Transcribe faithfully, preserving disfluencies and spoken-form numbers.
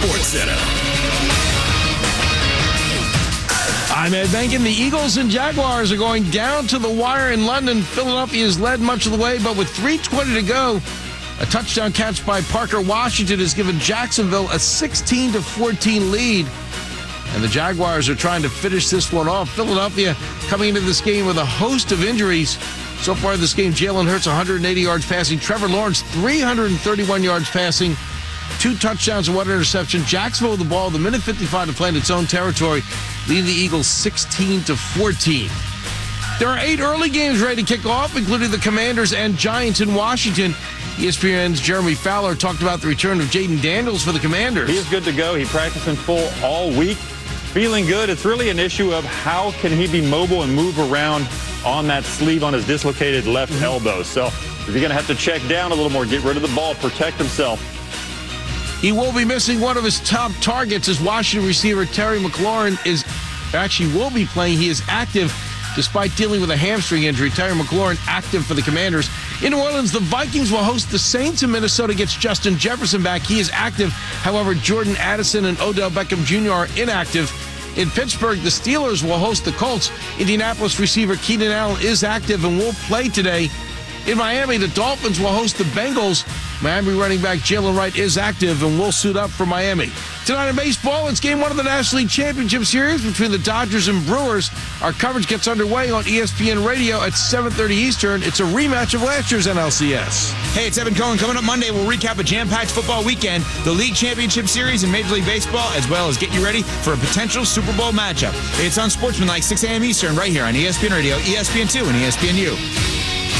Sports Center. I'm Ed Benkin. The Eagles and Jaguars are going down to the wire in London. Philadelphia has led much of the way, but with three twenty to go, a touchdown catch by Parker Washington has given Jacksonville a sixteen to fourteen lead. And the Jaguars are trying to finish this one off. Philadelphia coming into this game with a host of injuries. So far in this game, Jalen Hurts, one hundred eighty yards passing. Trevor Lawrence, three hundred thirty-one yards passing. Two touchdowns and one interception. Jacksonville with the ball, the minute fifty-five to play in its own territory, leading the Eagles sixteen to fourteen. There are eight early games ready to kick off, including the Commanders and Giants in Washington. E S P N's Jeremy Fowler talked about the return of Jaden Daniels for the Commanders. He is good to go. He practiced in full all week. Feeling good. It's really an issue of how can he be mobile and move around on that sleeve on his dislocated left mm-hmm. elbow. So if you're going to have to check down a little more, get rid of the ball, protect himself. He will be missing one of his top targets as Washington receiver Terry McLaurin is actually will be playing. He is active despite dealing with a hamstring injury. Terry McLaurin active for the Commanders. In New Orleans, the Vikings will host the Saints, and Minnesota gets Justin Jefferson back. He is active. However, Jordan Addison and Odell Beckham Junior are inactive. In Pittsburgh, the Steelers will host the Colts. Indianapolis receiver Keenan Allen is active and will play today. In Miami, the Dolphins will host the Bengals. Miami running back Jalen Wright is active and will suit up for Miami. Tonight in baseball, it's game one of the National League Championship Series between the Dodgers and Brewers. Our coverage gets underway on E S P N Radio at seven thirty Eastern. It's a rematch of last year's N L C S. Hey, it's Evan Cohen. Coming up Monday, we'll recap a jam-packed football weekend, the League Championship Series in Major League Baseball, as well as get you ready for a potential Super Bowl matchup. It's on Sportsmanlike, six a.m. Eastern, right here on E S P N Radio, E S P N two, and E S P N U.